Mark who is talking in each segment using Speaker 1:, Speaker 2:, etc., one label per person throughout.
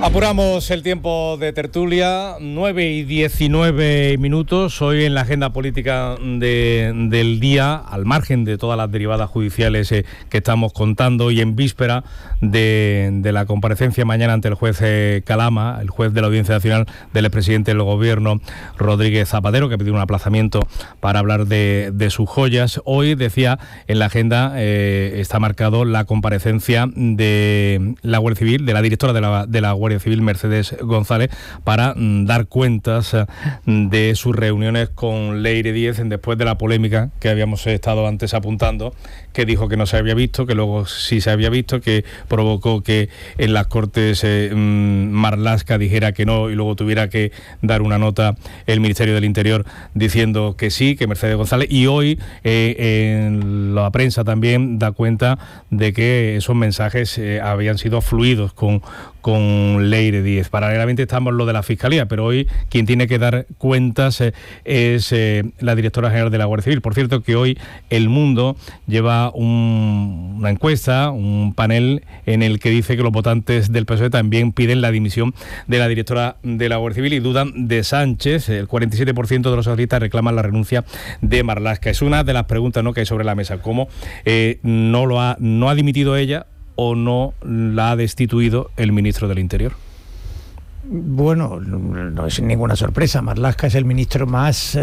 Speaker 1: Apuramos el tiempo de tertulia, 9:19. Hoy en la agenda política del día, al margen de todas las derivadas judiciales que estamos contando, y en víspera de la comparecencia mañana ante el juez Calama, el juez de la Audiencia Nacional, del expresidente del Gobierno, Rodríguez Zapatero, que pidió un aplazamiento para hablar de sus joyas. Hoy, decía, en la agenda está marcado la comparecencia de la Guardia Civil, de la directora de la Guardia Civil, Mercedes González, para dar cuentas de sus reuniones con Leire Díez después de la polémica que habíamos estado antes apuntando, que dijo que no se había visto, que luego sí se había visto, que provocó que en las Cortes Marlaska dijera que no y luego tuviera que dar una nota el Ministerio del Interior diciendo que sí, que Mercedes González. Y hoy en la prensa también da cuenta de que esos mensajes habían sido fluidos con Leire Díez. Paralelamente estamos lo de la Fiscalía, pero hoy quien tiene que dar cuentas es la directora general de la Guardia Civil. Por cierto, que hoy El Mundo lleva una encuesta, un panel en el que dice que los votantes del PSOE también piden la dimisión de la directora de la Guardia Civil y dudan de Sánchez. El 47% de los socialistas reclaman la renuncia de Marlaska. Es una de las preguntas, ¿no?, que hay sobre la mesa. ¿Cómo no ha dimitido ella o no la ha destituido el ministro del Interior?
Speaker 2: Bueno, no es ninguna sorpresa. Marlaska es el ministro más...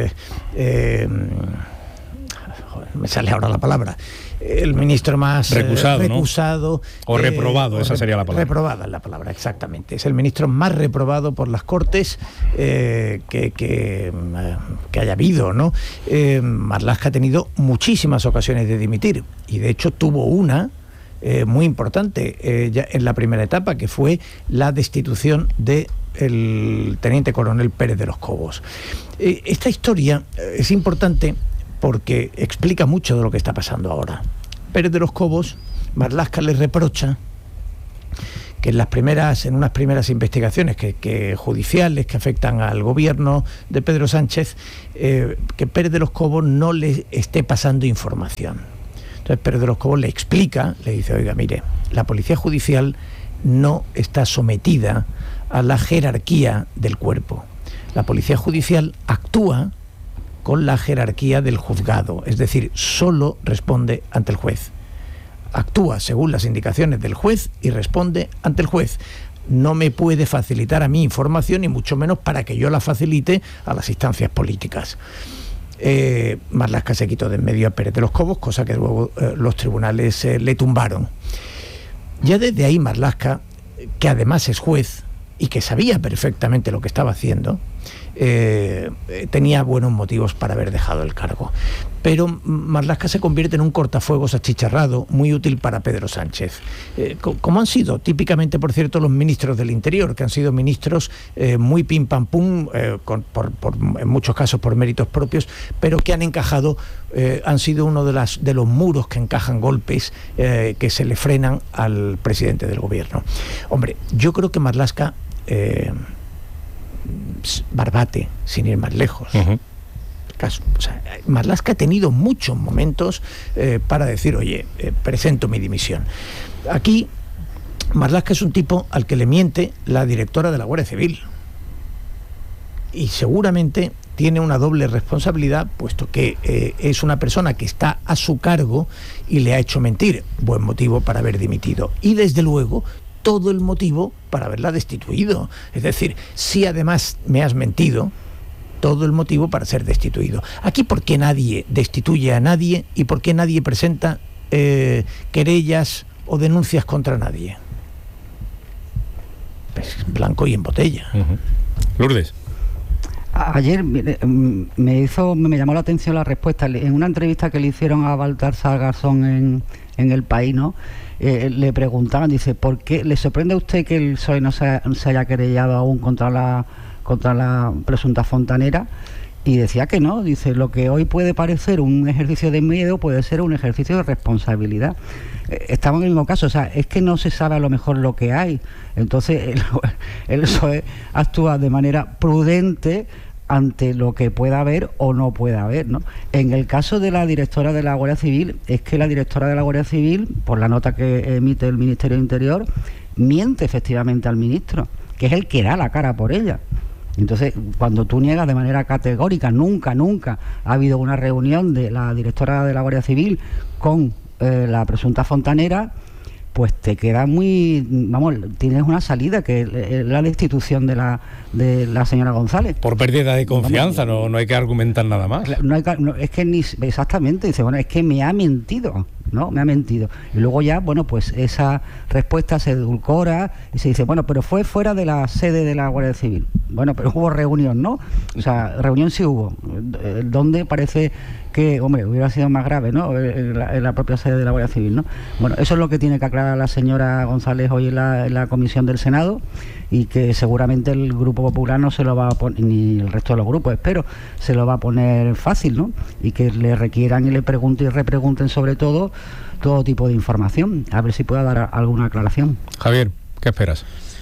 Speaker 2: me sale ahora la palabra. El ministro más recusado, ¿no?
Speaker 1: O reprobado, esa sería la palabra.
Speaker 2: Reprobada es la palabra, exactamente. Es el ministro más reprobado por las Cortes que haya habido, ¿no? Marlaska ha tenido muchísimas ocasiones de dimitir, y de hecho tuvo una muy importante ya en la primera etapa, que fue la destitución de el teniente coronel Pérez de los Cobos. Esta historia es importante porque explica mucho de lo que está pasando ahora. Pérez de los Cobos, Marlaska le reprocha que en unas primeras investigaciones judiciales que afectan al gobierno de Pedro Sánchez, que Pérez de los Cobos no le esté pasando información. Entonces Pérez de los Cobos le explica, le dice: oiga, mire, la Policía Judicial no está sometida a la jerarquía del cuerpo. La Policía Judicial actúa con la jerarquía del juzgado, es decir, solo responde ante el juez. Actúa según las indicaciones del juez y responde ante el juez. No me puede facilitar a mí información, y mucho menos para que yo la facilite a las instancias políticas. Marlaska se quitó de en medio a Pérez de los Cobos, cosa que luego los tribunales le tumbaron. Ya desde ahí Marlaska, que además es juez y que sabía perfectamente lo que estaba haciendo, tenía buenos motivos para haber dejado el cargo. Pero Marlaska se convierte en un cortafuegos achicharrado, muy útil para Pedro Sánchez, como han sido típicamente, por cierto, los ministros del Interior, que han sido ministros muy pim pam pum, en muchos casos por méritos propios, pero que han encajado, han sido uno de los muros que encajan golpes que se le frenan al presidente del gobierno. Hombre, yo creo que Marlaska Barbate, sin ir más lejos. Uh-huh. O sea, Marlaska ha tenido muchos momentos para decir: oye, presento mi dimisión. Aquí Marlaska es un tipo al que le miente la directora de la Guardia Civil, y seguramente tiene una doble responsabilidad, puesto que es una persona que está a su cargo y le ha hecho mentir. Buen motivo para haber dimitido, y desde luego todo el motivo para haberla destituido. Es decir, si además me has mentido, todo el motivo para ser destituido. Aquí, ¿por qué nadie destituye a nadie y por qué nadie presenta querellas o denuncias contra nadie? Pues blanco y en botella.
Speaker 1: Uh-huh. Lourdes.
Speaker 3: Ayer me llamó la atención la respuesta en una entrevista que le hicieron a Baltasar Garzón en El País, ¿no? Le preguntaban, dice: ¿por qué le sorprende a usted que el PSOE no se haya querellado aún contra la presunta fontanera? Y decía que no, dice: lo que hoy puede parecer un ejercicio de miedo puede ser un ejercicio de responsabilidad. Estamos en el mismo caso, o sea, es que no se sabe a lo mejor lo que hay. Entonces el PSOE actúa de manera prudente ante lo que pueda haber o no pueda haber, ¿no? En el caso de la directora de la Guardia Civil, es que la directora de la Guardia Civil, por la nota que emite el Ministerio del Interior, miente efectivamente al ministro, que es el que da la cara por ella. Entonces, cuando tú niegas de manera categórica, nunca ha habido una reunión de la directora de la Guardia Civil con la presunta fontanera, pues te queda muy, tienes una salida que es la destitución de la señora González.
Speaker 1: Por pérdida de confianza, no hay que argumentar nada más.
Speaker 3: Es que ni exactamente, dice, es que me ha mentido, ¿no? Me ha mentido. Y luego ya, pues esa respuesta se edulcora y se dice, pero fue fuera de la sede de la Guardia Civil. Pero hubo reunión, ¿no? O sea, reunión sí hubo, donde parece que, hubiera sido más grave, ¿no? En la propia sede de la Guardia Civil, ¿no? Eso es lo que tiene que aclarar la señora González hoy en la comisión del Senado, y que seguramente el Grupo Popular no se lo va a poner, ni el resto de los grupos, espero, se lo va a poner fácil, ¿no? Y que le requieran y le pregunten y repregunten sobre todo tipo de información, a ver si pueda dar alguna aclaración.
Speaker 1: Javier, ¿qué esperas?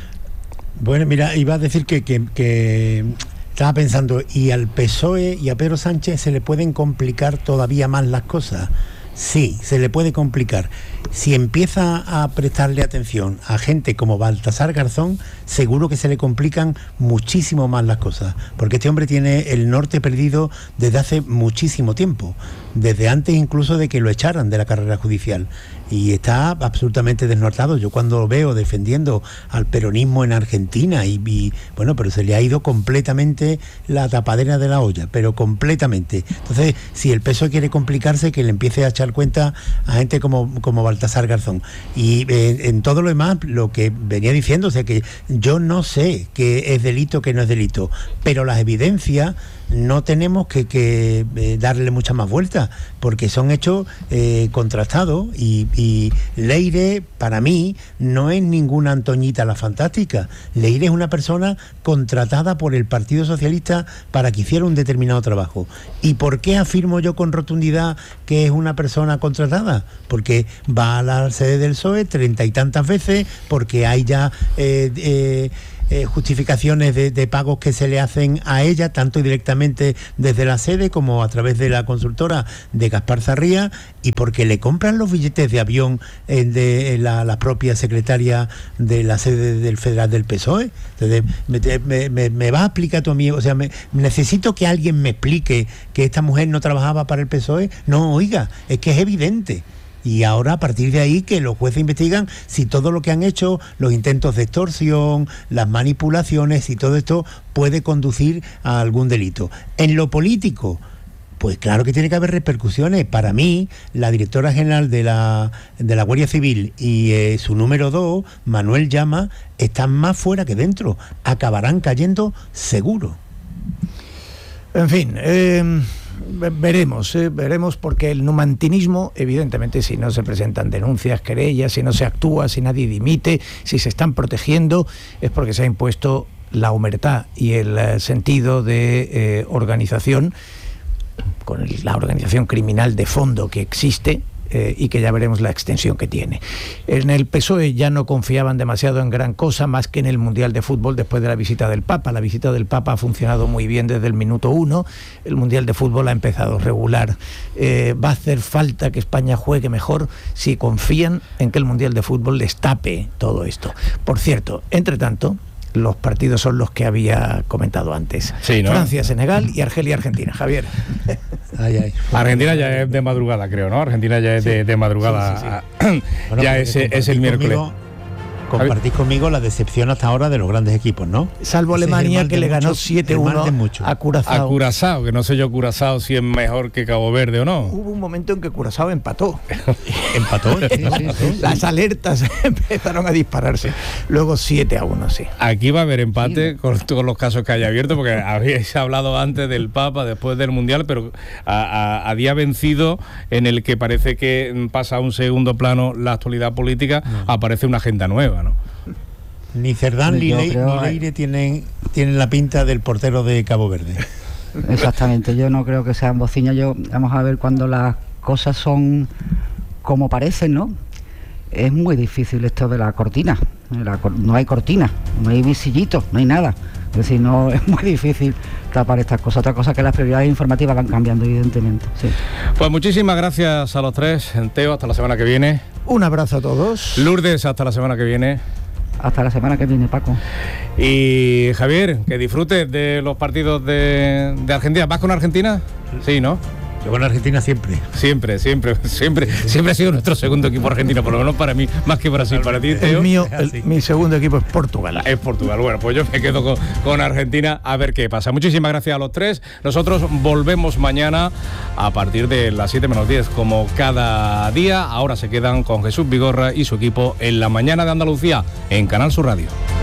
Speaker 4: Bueno, mira, iba a decir que estaba pensando, y al PSOE y a Pedro Sánchez se le pueden complicar todavía más las cosas. Sí, se le puede complicar. Si empieza a prestarle atención a gente como Baltasar Garzón, seguro que se le complican muchísimo más las cosas, porque este hombre tiene el norte perdido desde hace muchísimo tiempo, desde antes incluso de que lo echaran de la carrera judicial, y está absolutamente desnortado. Yo cuando lo veo defendiendo al peronismo en Argentina pero se le ha ido completamente la tapadera de la olla, pero completamente. Entonces, si el PSOE quiere complicarse, que le empiece a echar cuenta a gente como Baltasar Garzón. Y en todo lo demás, lo que venía diciendo, o sea, que yo no sé qué es delito, qué no es delito, pero las evidencias no tenemos que darle mucha más vuelta, porque son hechos contrastados, y Leire, para mí, no es ninguna Antoñita la Fantástica. Leire es una persona contratada por el Partido Socialista para que hiciera un determinado trabajo. ¿Y por qué afirmo yo con rotundidad que es una persona contratada? Porque va a la sede del PSOE 30 y tantas veces, porque hay ya justificaciones de pagos que se le hacen a ella, tanto directamente desde la sede como a través de la consultora de Gaspar Zarría, y porque le compran los billetes de avión de la propia secretaria de la sede del Federal del PSOE. Entonces, me vas a explicar tú a mí, o sea, necesito que alguien me explique que esta mujer no trabajaba para el PSOE. No, oiga, es que es evidente. Y ahora, a partir de ahí, que los jueces investigan si todo lo que han hecho, los intentos de extorsión, las manipulaciones, y todo esto puede conducir a algún delito. En lo político, pues claro que tiene que haber repercusiones. Para mí, la directora general de la Guardia Civil y su número 2, Manuel Llama, están más fuera que dentro. Acabarán cayendo seguro.
Speaker 2: En fin, veremos, porque el numantinismo, evidentemente, si no se presentan denuncias, querellas, si no se actúa, si nadie dimite, si se están protegiendo, es porque se ha impuesto la omertá y el sentido de organización, con la organización criminal de fondo que existe, y que ya veremos la extensión que tiene. En el PSOE ya no confiaban demasiado en gran cosa, más que en el Mundial de Fútbol después de la visita del Papa. La visita del Papa ha funcionado muy bien desde el minuto 1, el Mundial de Fútbol ha empezado regular. Va a hacer falta que España juegue mejor si confían en que el Mundial de Fútbol les tape todo esto. Por cierto, entre tanto, los partidos son los que había comentado antes.
Speaker 1: Sí, ¿no?
Speaker 2: Francia, Senegal y Argelia, Argentina. Javier.
Speaker 1: Argentina ya es de madrugada, creo, ¿no? Argentina ya es de madrugada. Sí. Bueno, ya es el miércoles.
Speaker 4: Compartís conmigo la decepción hasta ahora de los grandes equipos, ¿no?
Speaker 2: Salvo Alemania, que le ganó 7-1 a Curazao.
Speaker 1: A Curazao, que no sé yo Curazao si es mejor que Cabo Verde o no.
Speaker 2: Hubo un momento en que Curazao empató.
Speaker 4: ¿Empató?
Speaker 2: Sí. Las alertas empezaron a dispararse. Luego 7-1, sí.
Speaker 1: Aquí va a haber empate con todos los casos que haya abierto, porque habíais hablado antes del Papa, después del Mundial, pero a día vencido, en el que parece que pasa a un segundo plano la actualidad política, aparece una agenda nueva, ¿no?
Speaker 4: Ni Cerdán ni Leire tienen la pinta del portero de Cabo Verde.
Speaker 3: Exactamente, yo no creo que sean bociñas. Vamos a ver, cuando las cosas son como parecen, ¿no? Es muy difícil esto de la cortina. No hay cortina, no hay visillito, no hay nada. Es decir, no, es muy difícil tapar estas cosas. Otra cosa que las prioridades informativas van cambiando, evidentemente. Sí.
Speaker 1: Pues muchísimas gracias a los tres. Teo, hasta la semana que viene.
Speaker 2: Un abrazo a todos.
Speaker 1: Lourdes, hasta la semana que viene.
Speaker 3: hasta la semana que viene, Paco.
Speaker 1: Y Javier, que disfrutes de los partidos de Argentina. ¿Vas con Argentina? Sí, ¿no?
Speaker 4: Yo con Argentina siempre.
Speaker 1: Siempre ha sido nuestro segundo equipo argentino, por lo menos para mí, más que Brasil. Para ti, Teo.
Speaker 2: Mi segundo equipo es Portugal.
Speaker 1: Es Portugal. Bueno, pues yo me quedo con Argentina a ver qué pasa. Muchísimas gracias a los tres. Nosotros volvemos mañana a partir de las 7 menos 10, como cada día. Ahora se quedan con Jesús Vigorra y su equipo en La Mañana de Andalucía, en Canal Sur Radio.